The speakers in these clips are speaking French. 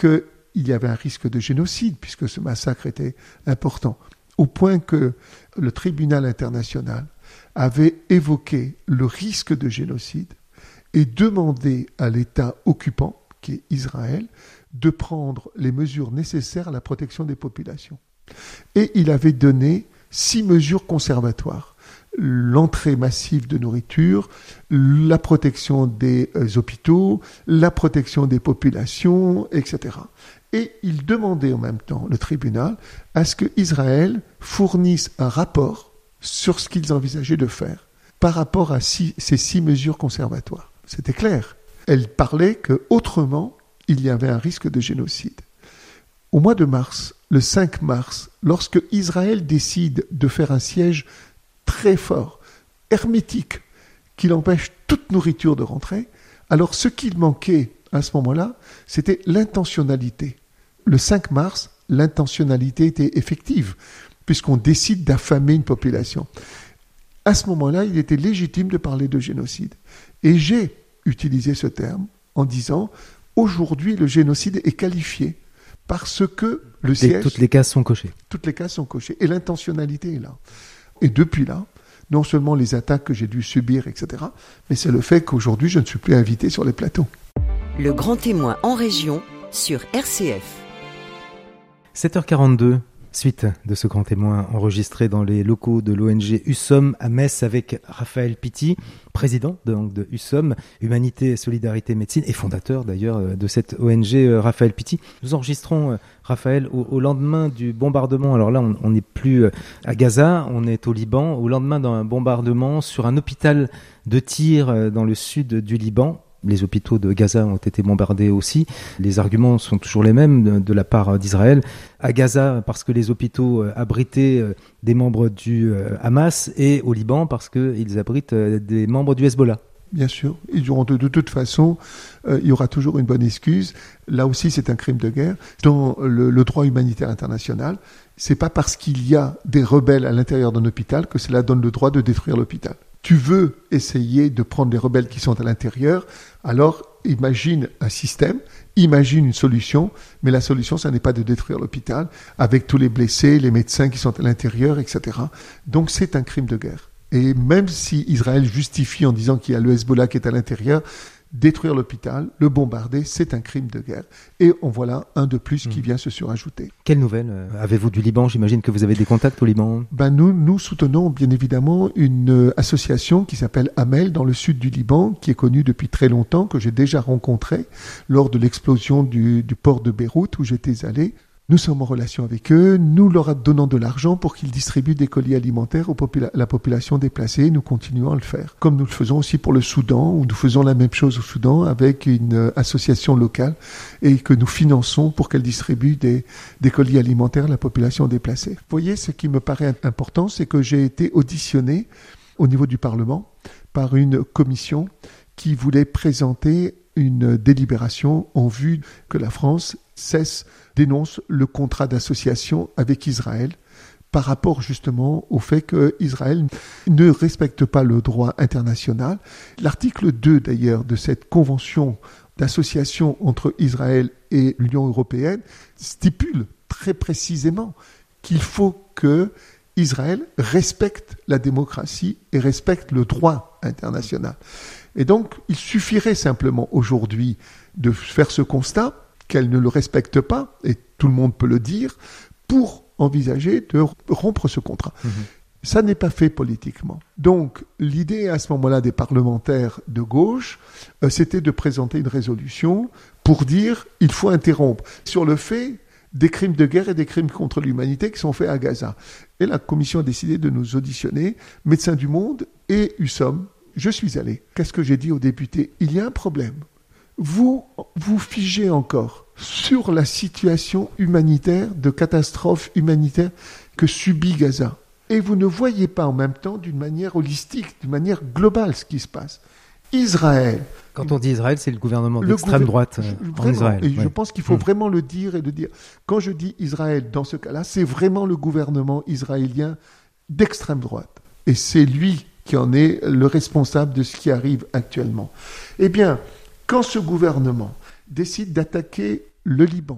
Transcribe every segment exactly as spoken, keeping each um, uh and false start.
qu'il y avait un risque de génocide, puisque ce massacre était important, au point que le tribunal international avait évoqué le risque de génocide et demandé à l'État occupant, qui est Israël, de prendre les mesures nécessaires à la protection des populations. Et il avait donné six mesures conservatoires. L'entrée massive de nourriture, la protection des euh, hôpitaux, la protection des populations, et cetera. Et il demandait en même temps, le tribunal, à ce qu'Israël fournisse un rapport sur ce qu'ils envisageaient de faire par rapport à six, ces six mesures conservatoires. C'était clair. Elle parlait qu'autrement, il y avait un risque de génocide. Au mois de mars, le cinq mars, lorsque Israël décide de faire un siège très fort, hermétique, qu'il empêche toute nourriture de rentrer, alors ce qu'il manquait à ce moment-là, c'était l'intentionnalité. Le cinq mars, l'intentionnalité était effective, puisqu'on décide d'affamer une population. À ce moment-là, il était légitime de parler de génocide. Et j'ai utilisé ce terme en disant, aujourd'hui, le génocide est qualifié parce que le siège... Et toutes les cases sont cochées. Toutes les cases sont cochées. Et l'intentionnalité est là. Et depuis là, non seulement les attaques que j'ai dû subir, et cetera, mais c'est le fait qu'aujourd'hui, je ne suis plus invité sur les plateaux. Le grand témoin en région sur R C F. sept heures quarante-deux, suite de ce grand témoin enregistré dans les locaux de l'O N G U S O M à Metz avec Raphaël Pitti, président de, donc, de U S O M, Humanité, Solidarité, Médecine, et fondateur d'ailleurs de cette O N G, Raphaël Pitti. Nous enregistrons, Raphaël, au, au lendemain du bombardement. Alors là, on n'est plus à Gaza, on est au Liban, au lendemain d'un bombardement sur un hôpital de Tyr dans le sud du Liban. Les hôpitaux de Gaza ont été bombardés aussi. Les arguments sont toujours les mêmes de, de la part d'Israël. À Gaza, parce que les hôpitaux abritaient des membres du Hamas, et au Liban, parce qu'ils abritent des membres du Hezbollah. Bien sûr. Ils auront de, de toute façon, euh, il y aura toujours une bonne excuse. Là aussi, c'est un crime de guerre. Dans le, le droit humanitaire international, c'est pas parce qu'il y a des rebelles à l'intérieur d'un hôpital que cela donne le droit de détruire l'hôpital. Tu veux essayer de prendre les rebelles qui sont à l'intérieur, alors imagine un système, imagine une solution, mais la solution, ça n'est pas de détruire l'hôpital, avec tous les blessés, les médecins qui sont à l'intérieur, et cetera. Donc c'est un crime de guerre. Et même si Israël justifie en disant qu'il y a le Hezbollah qui est à l'intérieur, détruire l'hôpital, le bombarder, c'est un crime de guerre. Et en voilà un de plus qui vient se surajouter. Quelles nouvelles avez-vous du Liban ? J'imagine que vous avez des contacts au Liban. Ben nous, nous soutenons bien évidemment une association qui s'appelle Amel dans le sud du Liban, qui est connue depuis très longtemps, que j'ai déjà rencontrée lors de l'explosion du, du port de Beyrouth où j'étais allé. Nous sommes en relation avec eux, nous leur donnons de l'argent pour qu'ils distribuent des colis alimentaires à popula- la population déplacée. Nous continuons à le faire. Comme nous le faisons aussi pour le Soudan, où nous faisons la même chose au Soudan avec une euh, association locale et que nous finançons pour qu'elle distribue des, des colis alimentaires à la population déplacée. Vous voyez, ce qui me paraît important, c'est que j'ai été auditionné au niveau du Parlement par une commission qui voulait présenter une délibération en vue que la France cesse, dénonce le contrat d'association avec Israël par rapport justement au fait qu'Israël ne respecte pas le droit international. L'article deux d'ailleurs de cette convention d'association entre Israël et l'Union européenne stipule très précisément qu'il faut que Israël respecte la démocratie et respecte le droit international. Et donc, il suffirait simplement aujourd'hui de faire ce constat qu'elle ne le respecte pas, et tout le monde peut le dire, pour envisager de rompre ce contrat. Mmh. Ça n'est pas fait politiquement. Donc, l'idée à ce moment-là des parlementaires de gauche, euh, c'était de présenter une résolution pour dire il faut interrompre sur le fait des crimes de guerre et des crimes contre l'humanité qui sont faits à Gaza. Et la commission a décidé de nous auditionner, Médecins du Monde et U S O M. Je suis allé. Qu'est-ce que j'ai dit aux députés ? Il y a un problème. Vous vous figez encore sur la situation humanitaire, de catastrophe humanitaire que subit Gaza. Et vous ne voyez pas en même temps d'une manière holistique, d'une manière globale ce qui se passe. Israël. Quand on dit Israël, c'est le gouvernement d'extrême droite euh, vraiment, en Israël. Et ouais. je pense qu'il faut mmh. vraiment le dire et le dire. Quand je dis Israël dans ce cas-là, c'est vraiment le gouvernement israélien d'extrême droite. Et c'est lui qui en est le responsable de ce qui arrive actuellement. Eh bien, quand ce gouvernement décide d'attaquer le Liban,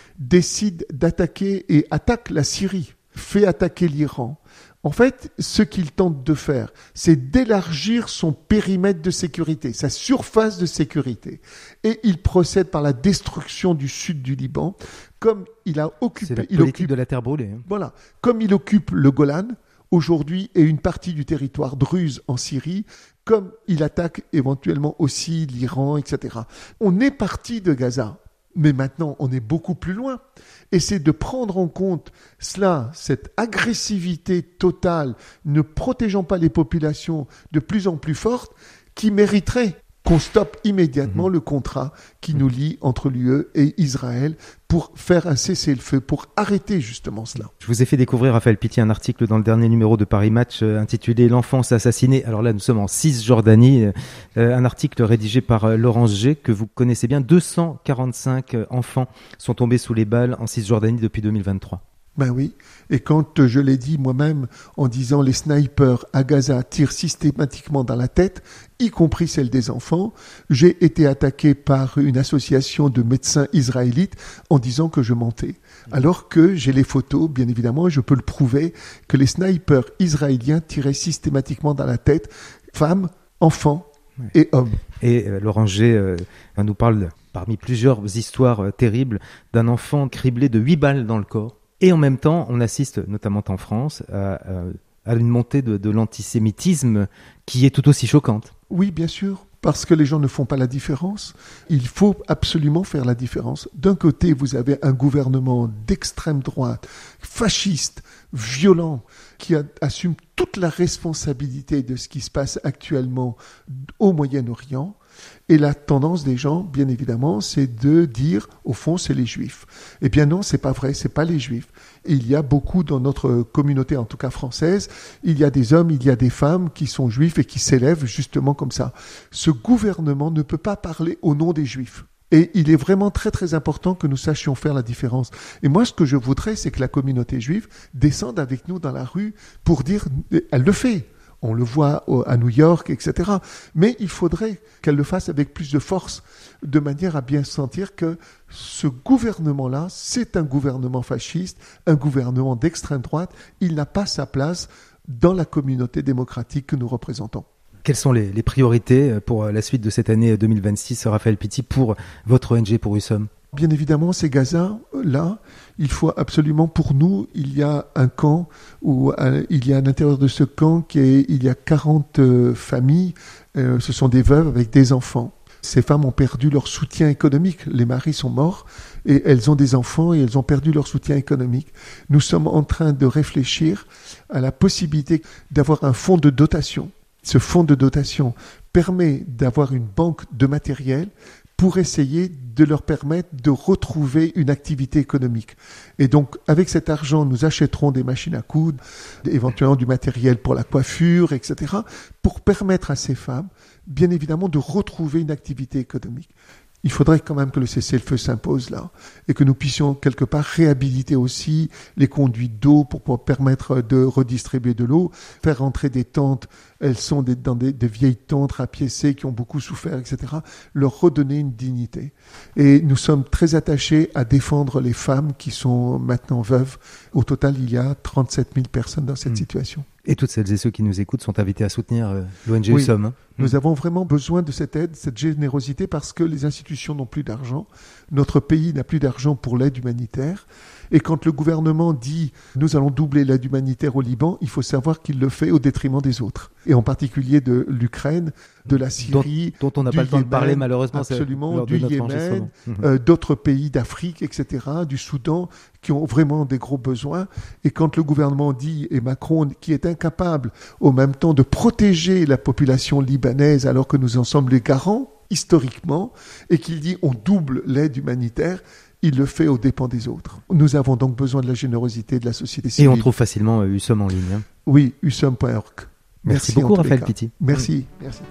décide d'attaquer et attaque la Syrie, fait attaquer l'Iran, en fait, ce qu'il tente de faire, c'est d'élargir son périmètre de sécurité, sa surface de sécurité. Et il procède par la destruction du sud du Liban, comme il a occupé... C'est la il politique occupe, de la terre brûlée. Hein. Voilà. Comme il occupe le Golan, aujourd'hui, et une partie du territoire druze en Syrie, comme il attaque éventuellement aussi l'Iran, et cetera. On est parti de Gaza. Mais maintenant, on est beaucoup plus loin. Et c'est de prendre en compte cela, cette agressivité totale, ne protégeant pas les populations de plus en plus fortes, qui mériterait qu'on stoppe immédiatement mmh. le contrat qui mmh. nous lie entre l'U E et Israël pour faire un cessez-le-feu, pour arrêter justement cela. Je vous ai fait découvrir, Raphaël Pitti, un article dans le dernier numéro de Paris Match euh, intitulé « L'enfance assassinée ». Alors là, nous sommes en Cisjordanie. Euh, un article rédigé par euh, Laurence G, que vous connaissez bien. deux cent quarante-cinq euh, enfants sont tombés sous les balles en Cisjordanie depuis deux mille vingt-trois. Ben oui, et quand je l'ai dit moi-même en disant les snipers à Gaza tirent systématiquement dans la tête, y compris celle des enfants, j'ai été attaqué par une association de médecins israélites en disant que je mentais. Alors que j'ai les photos, bien évidemment, et je peux le prouver, que les snipers israéliens tiraient systématiquement dans la tête femmes, enfants et hommes. Et euh, Laurent G euh, nous parle, parmi plusieurs histoires euh, terribles, d'un enfant criblé de huit balles dans le corps. Et en même temps, on assiste, notamment en France, à, à une montée de, de l'antisémitisme qui est tout aussi choquante. Oui, bien sûr, parce que les gens ne font pas la différence. Il faut absolument faire la différence. D'un côté, vous avez un gouvernement d'extrême droite, fasciste, violent, qui a, assume toute la responsabilité de ce qui se passe actuellement au Moyen-Orient. Et la tendance des gens, bien évidemment, c'est de dire, au fond, c'est les Juifs. Eh bien non, c'est pas vrai, c'est pas les Juifs. Et il y a beaucoup dans notre communauté, en tout cas française, il y a des hommes, il y a des femmes qui sont juifs et qui s'élèvent justement comme ça. Ce gouvernement ne peut pas parler au nom des Juifs. Et il est vraiment très très important que nous sachions faire la différence. Et moi, ce que je voudrais, c'est que la communauté juive descende avec nous dans la rue pour dire, elle le fait. On le voit à New York, et cetera. Mais il faudrait qu'elle le fasse avec plus de force, de manière à bien sentir que ce gouvernement-là, c'est un gouvernement fasciste, un gouvernement d'extrême droite. Il n'a pas sa place dans la communauté démocratique que nous représentons. Quelles sont les, les priorités pour la suite de cette année deux mille vingt-six, Raphaël Pitti, pour votre O N G, pour USOM ? Bien évidemment, c'est Gaza. Là, il faut absolument, pour nous, il y a un camp où euh, il y a à l'intérieur de ce camp qui est, il y a quarante euh, familles. Euh, ce sont des veuves avec des enfants. Ces femmes ont perdu leur soutien économique. Les maris sont morts et elles ont des enfants et elles ont perdu leur soutien économique. Nous sommes en train de réfléchir à la possibilité d'avoir un fonds de dotation. Ce fonds de dotation permet d'avoir une banque de matériel pour essayer de leur permettre de retrouver une activité économique. Et donc, avec cet argent, nous achèterons des machines à coudre, éventuellement du matériel pour la coiffure, et cetera, pour permettre à ces femmes, bien évidemment, de retrouver une activité économique. Il faudrait quand même que le cessez-le-feu s'impose là et que nous puissions quelque part réhabiliter aussi les conduites d'eau pour pouvoir permettre de redistribuer de l'eau, faire rentrer des tentes, elles sont des, dans des, des vieilles tentes rapiécées qui ont beaucoup souffert, et cetera, leur redonner une dignité. Et nous sommes très attachés à défendre les femmes qui sont maintenant veuves. Au total, il y a trente-sept mille personnes dans cette mmh. situation. Et toutes celles et ceux qui nous écoutent sont invités à soutenir euh, l'O N G oui, USOM. Hein. Nous mmh. avons vraiment besoin de cette aide, cette générosité, parce que les institutions n'ont plus d'argent. Notre pays n'a plus d'argent pour l'aide humanitaire. Et quand le gouvernement dit « nous allons doubler l'aide humanitaire au Liban », il faut savoir qu'il le fait au détriment des autres. Et en particulier de l'Ukraine, de la Syrie, dont, dont on n'a pas le temps Yémen, de parler malheureusement. Absolument, du Yémen, euh, d'autres pays d'Afrique, et cetera, du Soudan, qui ont vraiment des gros besoins. Et quand le gouvernement dit, et Macron, qui est incapable au même temps de protéger la population libanaise alors que nous en sommes les garants, historiquement, et qu'il dit on double l'aide humanitaire, il le fait aux dépens des autres. Nous avons donc besoin de la générosité de la société civile. Et on trouve facilement USOM en ligne. Hein. Oui, usom point org. Merci, Merci beaucoup, Raphaël Pitti. Merci. Mmh. Merci,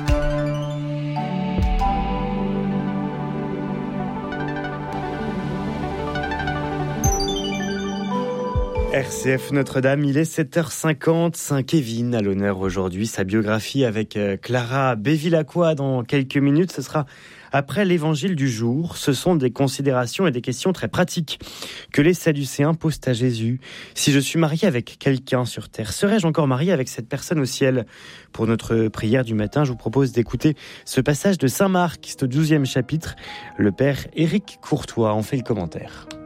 R C F Notre-Dame, il est sept heures cinquante. Saint-Kévin à l'honneur aujourd'hui. Sa biographie avec Clara Bevilacqua dans quelques minutes. Ce sera Après l'évangile du jour, ce sont des considérations et des questions très pratiques que les Sadducéens posent à Jésus. Si je suis marié avec quelqu'un sur terre, serais-je encore marié avec cette personne au ciel ? Pour notre prière du matin, je vous propose d'écouter ce passage de Saint Marc, c'est au douzième chapitre. Le père Éric Courtois en fait le commentaire.